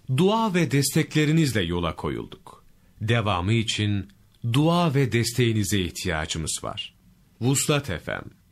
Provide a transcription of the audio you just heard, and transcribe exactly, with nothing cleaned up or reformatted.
dua ve desteklerinizle yola koyulduk. Devamı için dua ve desteğinize ihtiyacımız var. Vuslat F M